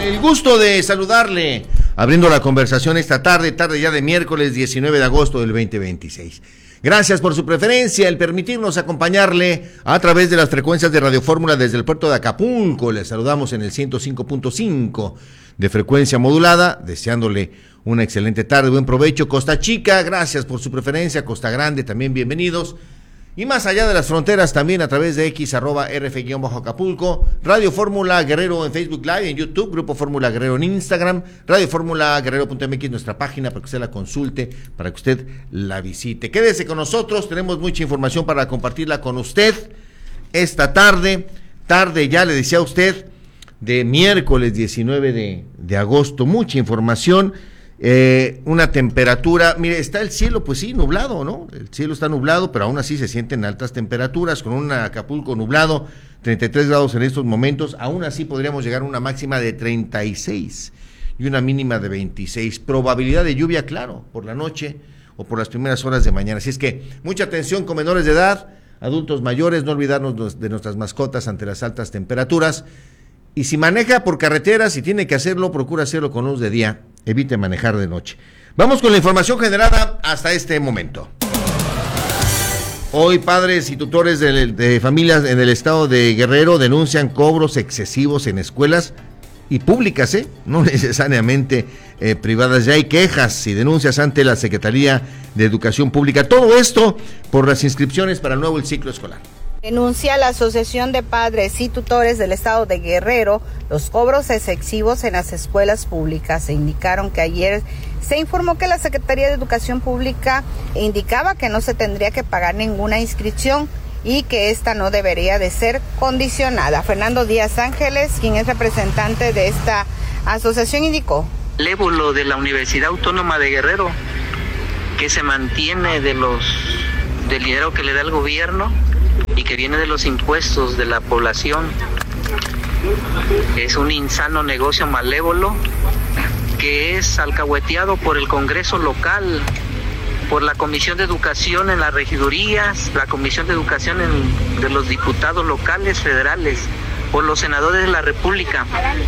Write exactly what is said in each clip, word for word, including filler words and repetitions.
El gusto de saludarle, abriendo la conversación esta tarde, tarde ya de miércoles diecinueve de agosto del veinte veintiséis. Gracias por su preferencia, el permitirnos acompañarle a través de las frecuencias de Radio Fórmula desde el puerto de Acapulco. Le saludamos en el ciento cinco punto cinco de frecuencia modulada, deseándole una excelente tarde, buen provecho. Costa Chica, gracias por su preferencia. Costa Grande, también bienvenidos. Y más allá de las fronteras, también a través de X, arroba rf-acapulco, Radio Fórmula Guerrero en Facebook Live, en YouTube, Grupo Fórmula Guerrero en Instagram, Radio Fórmula Guerrero punto m x, nuestra página para que usted la consulte, para que usted la visite. Quédese con nosotros, tenemos mucha información para compartirla con usted esta tarde, tarde ya le decía a usted, de miércoles diecinueve de agosto, mucha información. Eh, una temperatura, mire, está el cielo, pues sí, nublado, ¿no? El cielo está nublado, pero aún así se sienten altas temperaturas, con un Acapulco nublado, treinta y tres grados en estos momentos, aún así podríamos llegar a una máxima de treinta y seis y una mínima de veintiséis, probabilidad de lluvia, claro, por la noche o por las primeras horas de mañana, así es que mucha atención con menores de edad, adultos mayores, no olvidarnos de nuestras mascotas ante las altas temperaturas. Y si maneja por carretera, si tiene que hacerlo, procura hacerlo con luz de día, evite manejar de noche. Vamos con la información generada hasta este momento. Hoy padres y tutores de, de familias en el estado de Guerrero denuncian cobros excesivos en escuelas y públicas, ¿eh? No necesariamente eh, privadas. Ya hay quejas y denuncias ante la Secretaría de Educación Pública. Todo esto por las inscripciones para el nuevo ciclo escolar. Denuncia la Asociación de Padres y Tutores del Estado de Guerrero los cobros excesivos en las escuelas públicas. Se indicaron que ayer se informó que la Secretaría de Educación Pública indicaba que no se tendría que pagar ninguna inscripción y que esta no debería de ser condicionada. Fernando Díaz Ángeles, quien es representante de esta asociación, indicó. El ébulo de la Universidad Autónoma de Guerrero, que se mantiene de los del dinero que le da el gobierno y que viene de los impuestos de la población, es un insano negocio malévolo que es alcahueteado por el Congreso local, por la Comisión de Educación en las regidurías, la Comisión de Educación en, de los diputados locales, federales, por los senadores de la República.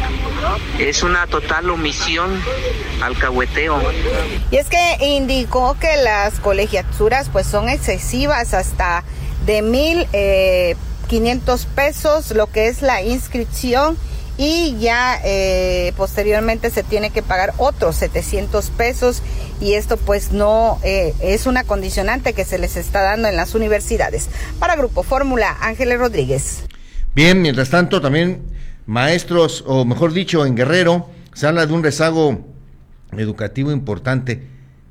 Es una total omisión, alcahueteo. Y es que indicó que las colegiaturas pues son excesivas, hasta de mil eh, quinientos pesos, lo que es la inscripción, y ya eh, posteriormente se tiene que pagar otros setecientos pesos, y esto pues no eh, es una condicionante que se les está dando en las universidades. Para Grupo Fórmula, Ángeles Rodríguez. Bien, mientras tanto también maestros, o mejor dicho, en Guerrero, se habla de un rezago educativo importante.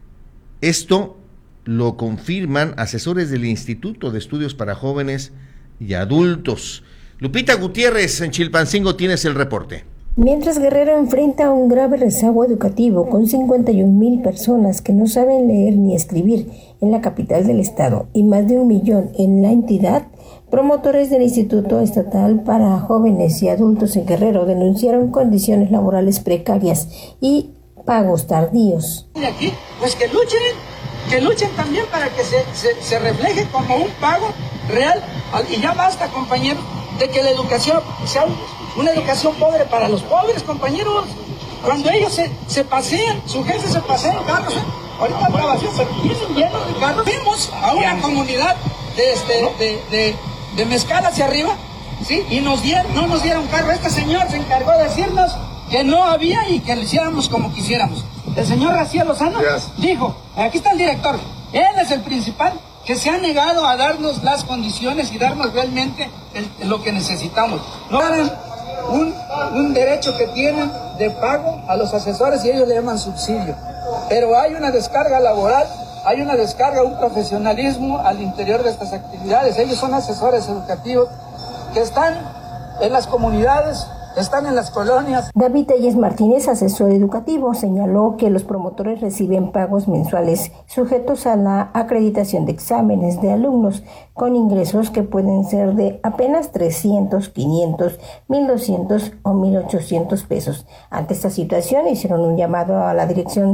Esto lo confirman asesores del Instituto de Estudios para Jóvenes y Adultos. Lupita Gutiérrez, en Chilpancingo, tienes el reporte. Mientras Guerrero enfrenta un grave rezago educativo con cincuenta y un mil personas que no saben leer ni escribir en la capital del estado y más de un millón en la entidad, promotores del Instituto Estatal para Jóvenes y Adultos en Guerrero denunciaron condiciones laborales precarias y pagos tardíos. De aquí, pues que luchen, que luchen también para que se, se, se refleje como un pago real. Y ya basta, compañeros, de que la educación sea una educación pobre para los pobres, compañeros. Cuando ellos se, se pasean, su jefe se pasea en carros, ¿eh? Ahorita trabajan, pero vienen llenos de carros. Fuimos a una comunidad de, este, de, de, de Mezcal hacia arriba, ¿sí? Y nos dieron, no nos dieron carro. Este señor se encargó de decirnos que no había y que lo hiciéramos como quisiéramos. El señor Raciel Lozano yes. dijo, aquí está el director, él es el principal, que se ha negado a darnos las condiciones y darnos realmente el, lo que necesitamos. No dan un, un derecho que tienen de pago a los asesores y ellos le llaman subsidio. Pero hay una descarga laboral, hay una descarga, un profesionalismo al interior de estas actividades. Ellos son asesores educativos que están en las comunidades, están en las colonias. David Telles Martínez, asesor educativo, señaló que los promotores reciben pagos mensuales sujetos a la acreditación de exámenes de alumnos con ingresos que pueden ser de apenas trescientos, quinientos, mil doscientos o mil ochocientos pesos. Ante esta situación hicieron un llamado a la Dirección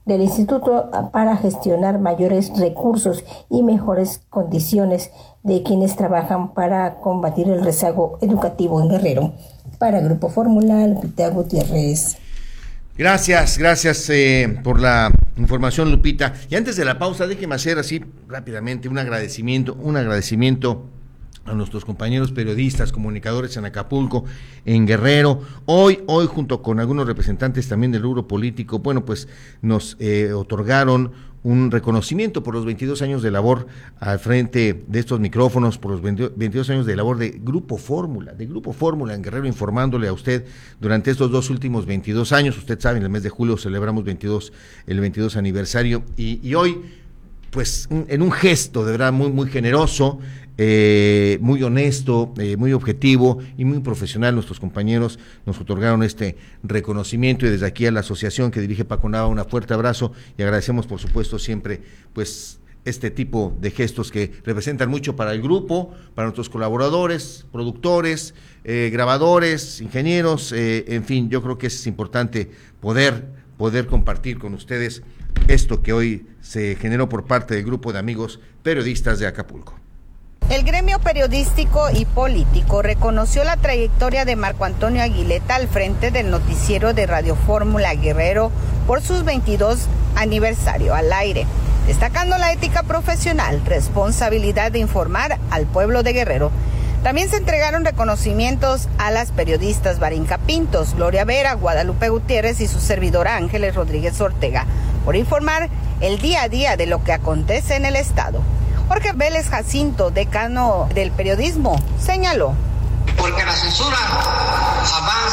del instituto para gestionar mayores recursos y mejores condiciones de quienes trabajan para combatir el rezago educativo en Guerrero. Para Grupo Fórmula, Lupita Gutiérrez. Gracias, gracias eh, por la información, Lupita. Y antes de la pausa, déjeme hacer así rápidamente un agradecimiento, un agradecimiento a nuestros compañeros periodistas, comunicadores en Acapulco, en Guerrero. Hoy, hoy junto con algunos representantes también del rubro político, bueno, pues nos eh, otorgaron un reconocimiento por los veintidós años de labor al frente de estos micrófonos, por los veintidós años de labor de Grupo Fórmula, de Grupo Fórmula en Guerrero, informándole a usted durante estos dos últimos veintidós años. Usted sabe, en el mes de julio celebramos veintidós, el veintidós aniversario, y, y hoy, pues, en un gesto de verdad muy, muy generoso, Eh, muy honesto, eh, muy objetivo y muy profesional, nuestros compañeros nos otorgaron este reconocimiento, y desde aquí a la asociación que dirige Paco Nava, un fuerte abrazo, y agradecemos por supuesto siempre pues este tipo de gestos que representan mucho para el grupo, para nuestros colaboradores, productores, eh, grabadores, ingenieros, eh, en fin, yo creo que es importante poder, poder compartir con ustedes esto que hoy se generó por parte del grupo de amigos periodistas de Acapulco. El gremio periodístico y político reconoció la trayectoria de Marco Antonio Aguileta al frente del noticiero de Radio Fórmula Guerrero por sus veintidós aniversario al aire, destacando la ética profesional, responsabilidad de informar al pueblo de Guerrero. También se entregaron reconocimientos a las periodistas Barinca Pintos, Gloria Vera, Guadalupe Gutiérrez y su servidora Ángeles Rodríguez Ortega por informar el día a día de lo que acontece en el estado. Jorge Vélez Jacinto, decano del periodismo, señaló. Porque la censura jamás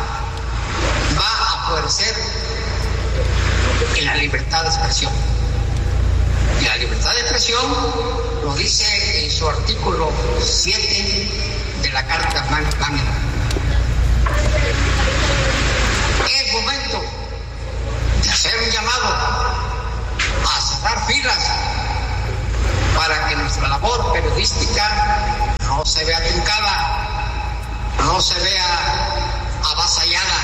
va a poder ser en la libertad de expresión. Y la libertad de expresión lo dice en su artículo siete de la Carta Magna. Es momento de hacer un llamado a cerrar filas para que nuestra labor periodística no se vea truncada, no se vea avasallada.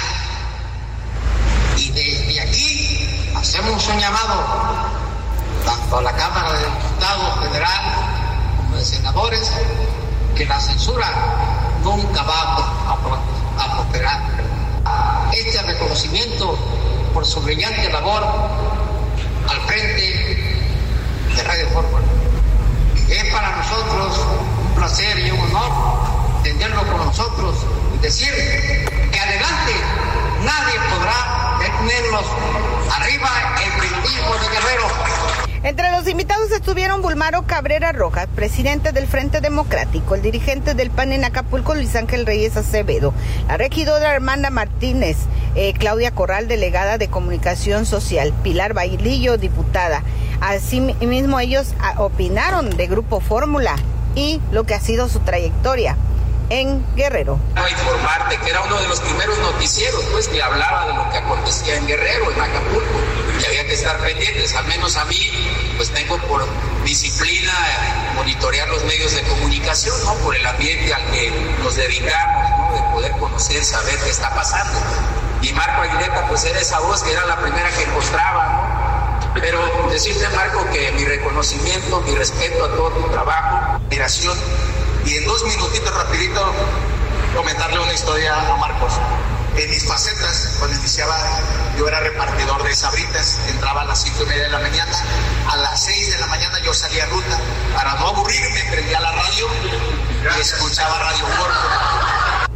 Y desde aquí hacemos un llamado tanto a la Cámara de Diputados Federal como de Senadores, que la censura nunca va a, a prosperar. Este reconocimiento por su brillante labor al frente de Radio Fórmula. Es para nosotros un placer y un honor tenerlo con nosotros y decir que adelante nadie podrá detenernos. Arriba el periodismo de Guerrero. Entre los invitados estuvieron Bulmaro Cabrera Rojas, presidente del Frente Democrático, el dirigente del P A N en Acapulco, Luis Ángel Reyes Acevedo, la regidora Armanda Martínez, eh, Claudia Corral, delegada de Comunicación Social, Pilar Bailillo, diputada. Asimismo, ellos opinaron de Grupo Fórmula y lo que ha sido su trayectoria en Guerrero. A informarte que era uno de los primeros noticieros, pues, que hablaba de lo que acontecía en Guerrero, en Acapulco, y había que estar pendientes. Al menos a mí, pues tengo por disciplina monitorear los medios de comunicación, ¿no? Por el ambiente al que nos dedicamos, ¿no? De poder conocer, saber qué está pasando. Y Marco Aguileta, pues era esa voz que era la primera que mostraba, ¿no? Pero decirte, Marco, que mi reconocimiento, mi respeto a todo tu trabajo, admiración. Y en dos minutitos rapidito comentarle una historia a Marcos. En mis facetas, cuando iniciaba, yo era repartidor de sabritas, entraba a las cinco y media de la mañana, a las seis de la mañana yo salía a ruta. Para no aburrirme, prendía la radio y escuchaba Radio Fórmula.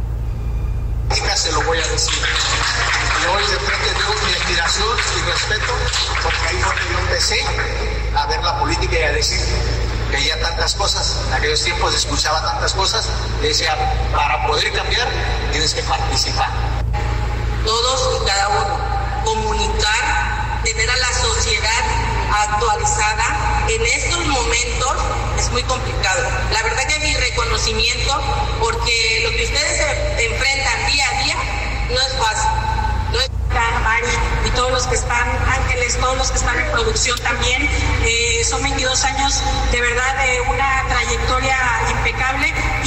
Se lo voy a decir. Y hoy de frente tengo mi admiración y respeto, porque ahí fue que yo empecé a ver la política y a decir, veía tantas cosas, en aquellos tiempos escuchaba tantas cosas, y decía, para poder cambiar tienes que participar. Todos y cada uno, comunicar, tener a la sociedad actualizada en estos momentos es muy complicado. La verdad que mi reconocimiento, porque lo que ustedes se enfrentan día a día no es fácil. No es Mari y todos los que están, Ángeles, todos los que están en producción también, eh, son veintidós años de verdad de una trayectoria impecable y son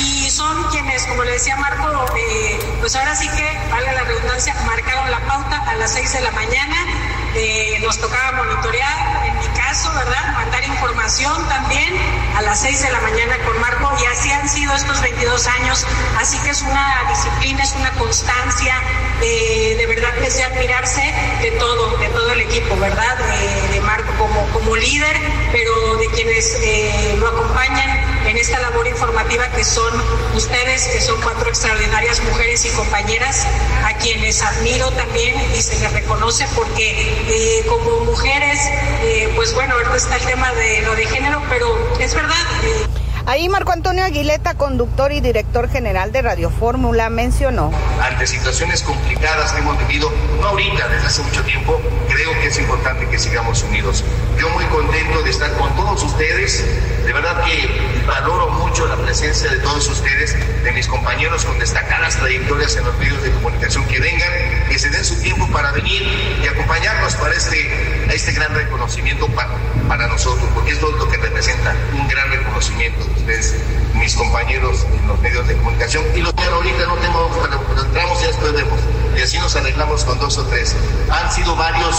son quienes, como le decía Marco, eh, pues ahora sí que, valga la redundancia, marcaron la pauta a las seis de la mañana. Eh, nos tocaba monitorear, en mi caso, ¿verdad? Mandar información también a las seis de la mañana con Marco, y así han sido estos veintidós años, así que es una disciplina, es una constancia, eh, de verdad que es de admirarse de todo, de todo el equipo, ¿verdad? De, de Marco como, como líder, pero de quienes eh, lo acompañan en esta labor informativa, que son ustedes, que son cuatro extraordinarias mujeres y compañeras, a quienes admiro también y se les reconoce porque eh, como mujeres, eh, pues bueno, ahorita está el tema de lo de género, pero es verdad. Eh, Ahí Marco Antonio Aguileta, conductor y director general de Radio Fórmula, mencionó: ante situaciones complicadas que hemos vivido, no ahorita, desde hace mucho tiempo, creo que es importante que sigamos unidos. Yo muy contento de estar con todos ustedes, de verdad que valoro mucho la presencia de todos ustedes, de mis compañeros con destacadas trayectorias en los medios de comunicación, que vengan, que se den su tiempo para venir y acompañarnos para este, este gran reconocimiento para, para nosotros, porque es lo que representa, un gran reconocimiento de ustedes, mis compañeros en los medios de comunicación. Y lo que ahorita no tengo, cuando entramos ya después vemos, y así nos arreglamos con dos o tres. Han sido varios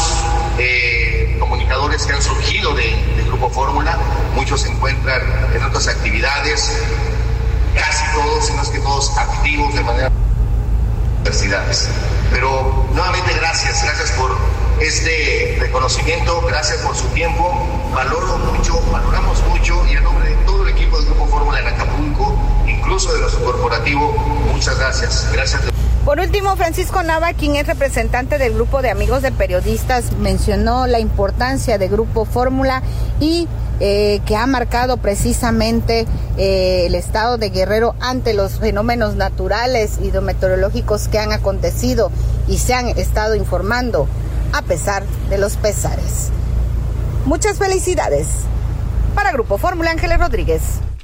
eh, comunicadores que han surgido de, del Grupo Fórmula, muchos se encuentran en otras actividades, casi todos, si no es que todos, activos de manera universidades. Pero nuevamente gracias, gracias por este reconocimiento, gracias por su tiempo, valoro mucho, valoramos mucho, y a nombre de todo el equipo del Grupo Fórmula en Acapulco, incluso de nuestro corporativo, muchas gracias, gracias. Por último, Francisco Nava, quien es representante del grupo de amigos de periodistas, mencionó la importancia de Grupo Fórmula y eh, que ha marcado precisamente eh, el estado de Guerrero ante los fenómenos naturales y hidrometeorológicos que han acontecido y se han estado informando a pesar de los pesares. Muchas felicidades. Para Grupo Fórmula, Ángeles Rodríguez.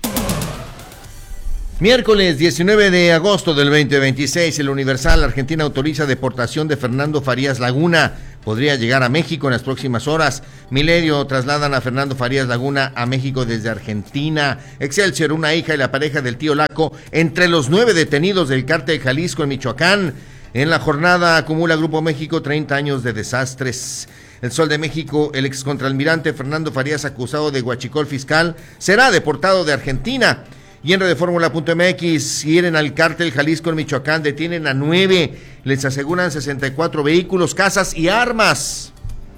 Miércoles diecinueve de agosto del veinte veintiséis, el Universal: Argentina autoriza deportación de Fernando Farías Laguna. Podría llegar a México en las próximas horas. Milenio: trasladan a Fernando Farías Laguna a México desde Argentina. Excelsior: una hija y la pareja del tío Laco entre los nueve detenidos del cártel Jalisco en Michoacán. En la jornada acumula Grupo México treinta años de desastres. El Sol de México: el excontralmirante Fernando Farías, acusado de huachicol fiscal, será deportado de Argentina. Y en Redefórmula punto m x, hieren al cártel Jalisco en Michoacán, detienen a nueve, les aseguran sesenta y cuatro vehículos, casas y armas.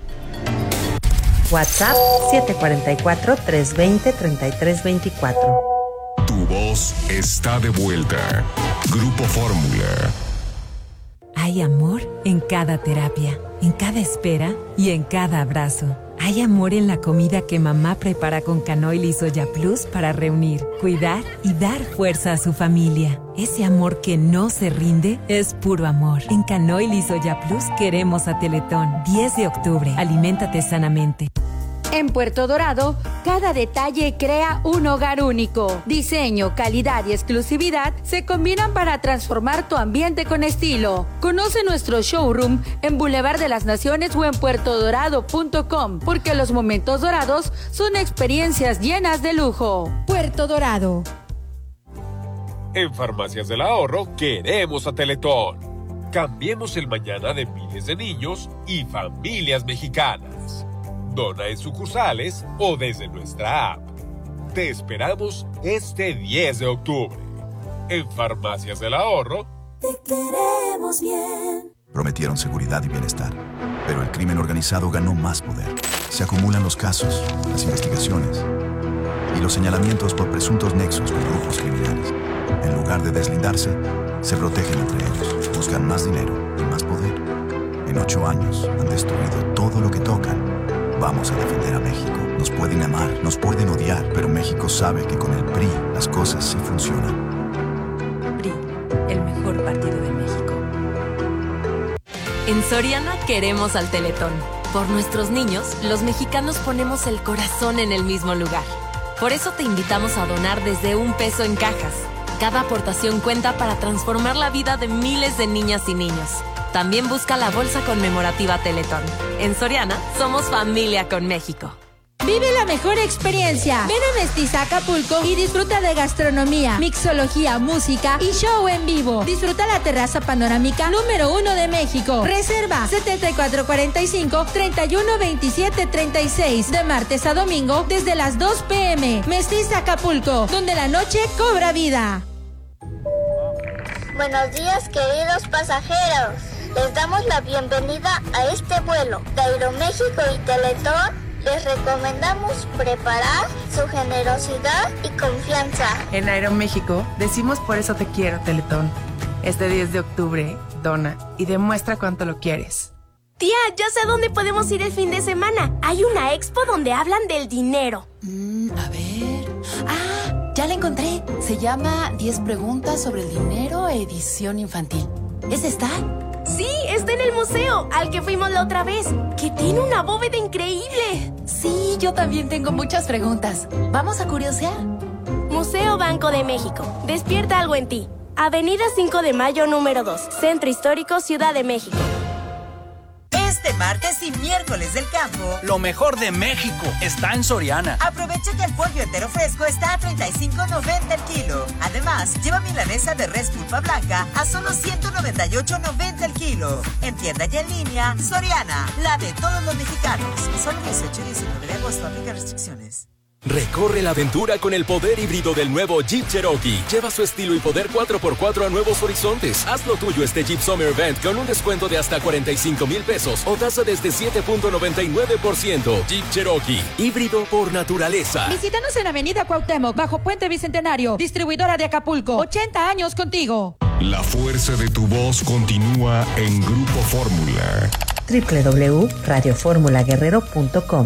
WhatsApp siete cuatro cuatro, tres dos cero, tres tres dos cuatro. Tu voz está de vuelta. Grupo Fórmula. Hay amor en cada terapia, en cada espera y en cada abrazo. Hay amor en la comida que mamá prepara con Canoil y Soya Plus para reunir, cuidar y dar fuerza a su familia. Ese amor que no se rinde es puro amor. En Canoil y Soya Plus queremos a Teletón. diez de octubre. Aliméntate sanamente. En Puerto Dorado, cada detalle crea un hogar único. Diseño, calidad y exclusividad se combinan para transformar tu ambiente con estilo. Conoce nuestro showroom en Boulevard de las Naciones o en puerto dorado punto com, porque los momentos dorados son experiencias llenas de lujo. Puerto Dorado. En Farmacias del Ahorro queremos a Teletón. Cambiemos el mañana de miles de niños y familias mexicanas. Dona en sucursales o desde nuestra app. Te esperamos este diez de octubre. En Farmacias del Ahorro. Te queremos bien. Prometieron seguridad y bienestar, pero el crimen organizado ganó más poder. Se acumulan los casos, las investigaciones y los señalamientos por presuntos nexos con grupos criminales. En lugar de deslindarse, se protegen entre ellos, buscan más dinero y más poder. En ocho años han destruido todo lo que tocan. Vamos a defender a México. Nos pueden amar, nos pueden odiar, pero México sabe que con el P R I las cosas sí funcionan. P R I, el mejor partido de México. En Soriana queremos al Teletón. Por nuestros niños, los mexicanos ponemos el corazón en el mismo lugar. Por eso te invitamos a donar desde un peso en cajas. Cada aportación cuenta para transformar la vida de miles de niñas y niños. También busca la bolsa conmemorativa Teletón. En Soriana, somos familia con México. Vive la mejor experiencia. Ven a Mestiza Acapulco y disfruta de gastronomía, mixología, música y show en vivo. Disfruta la terraza panorámica número uno de México. Reserva setenta y cuatro cuarenta y cinco, treinta y uno veintisiete treinta y seis de martes a domingo desde las dos pm. Mestiza Acapulco, donde la noche cobra vida. Buenos días, queridos pasajeros. Les damos la bienvenida a este vuelo de Aeroméxico y Teletón. Les recomendamos preparar su generosidad y confianza. En Aeroméxico decimos por eso te quiero, Teletón. Este diez de octubre, dona y demuestra cuánto lo quieres. Tía, ya sé a dónde podemos ir el fin de semana. Hay una expo donde hablan del dinero. Mm, a ver... ¡Ah! Ya la encontré. Se llama diez preguntas sobre el dinero, edición infantil. ¿Es esta? Sí, está en el museo, al que fuimos la otra vez, que tiene una bóveda increíble. Sí, yo también tengo muchas preguntas. ¿Vamos a curiosear? Museo Banco de México. Despierta algo en ti. Avenida cinco de mayo, número dos. Centro Histórico, Ciudad de México. Este martes y miércoles del campo, lo mejor de México está en Soriana. Aprovecha que el pollo entero fresco está a treinta y cinco noventa el kilo. Además, lleva milanesa de res pulpa blanca a solo ciento noventa y ocho noventa el kilo. En tienda y en línea, Soriana, la de todos los mexicanos. Solo dieciocho y diecinueve de agosto, aplica restricciones. Recorre la aventura con el poder híbrido del nuevo Jeep Cherokee. Lleva su estilo y poder cuatro por cuatro a nuevos horizontes. Haz lo tuyo este Jeep Summer Event con un descuento de hasta cuarenta y cinco mil pesos o tasa desde siete punto noventa y nueve por ciento. Jeep Cherokee, híbrido por naturaleza. Visítanos en Avenida Cuauhtémoc, bajo Puente Bicentenario. Distribuidora de Acapulco. ochenta años contigo. La fuerza de tu voz continúa en Grupo Fórmula. doble u doble u doble u punto radio fórmula guerrero punto com.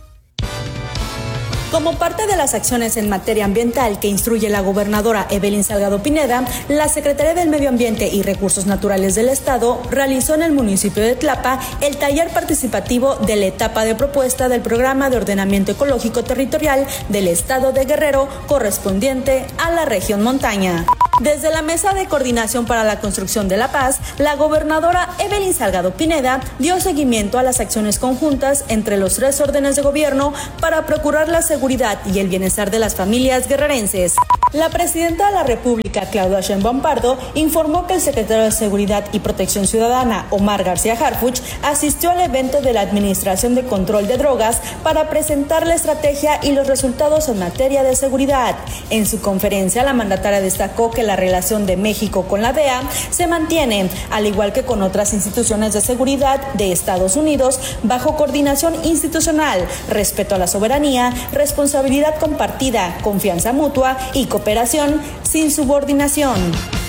Como parte de las acciones en materia ambiental que instruye la gobernadora Evelyn Salgado Pineda, la Secretaría del Medio Ambiente y Recursos Naturales del Estado realizó en el municipio de Tlapa el taller participativo de la etapa de propuesta del Programa de Ordenamiento Ecológico Territorial del Estado de Guerrero correspondiente a la región montaña. Desde la Mesa de Coordinación para la Construcción de la Paz, la gobernadora Evelyn Salgado Pineda dio seguimiento a las acciones conjuntas entre los tres órdenes de gobierno para procurar la seguridad y el bienestar de las familias guerrerenses. La presidenta de la República, Claudia Sheinbaum Pardo, informó que el secretario de Seguridad y Protección Ciudadana, Omar García Harfuch, asistió al evento de la Administración de Control de Drogas para presentar la estrategia y los resultados en materia de seguridad. En su conferencia, la mandataria destacó que la relación de México con la D E A se mantiene, al igual que con otras instituciones de seguridad de Estados Unidos, bajo coordinación institucional, respeto a la soberanía, responsabilidad compartida, confianza mutua y cooperación sin subordinación.